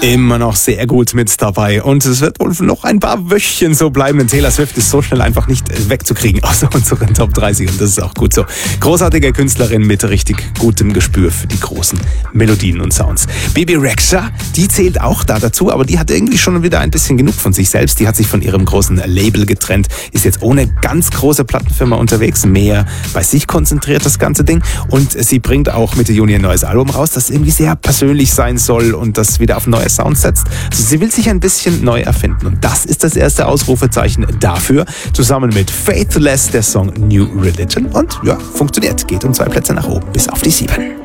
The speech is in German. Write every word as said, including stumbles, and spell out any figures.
Immer noch sehr gut mit dabei und es wird wohl noch ein paar Wöchchen so bleiben, denn Taylor Swift ist so schnell einfach nicht wegzukriegen aus unseren Top dreißig und das ist auch gut so. Großartige Künstlerin mit richtig gutem Gespür für die großen Melodien und Sounds. Bebe Rexha, die zählt auch da dazu, aber die hat irgendwie schon wieder ein bisschen genug von sich selbst. Die hat sich von ihrem großen Label getrennt, ist jetzt ohne ganz große Plattenfirma unterwegs, mehr bei sich konzentriert das ganze Ding und sie bringt auch Mitte Juni ein neues Album raus, das irgendwie sehr persönlich sein soll und das wieder auf neue Sound setzt. Also sie will sich ein bisschen neu erfinden und das ist das erste Ausrufezeichen dafür. Zusammen mit Faithless der Song New Religion und ja, funktioniert. Geht um zwei Plätze nach oben bis auf die sieben.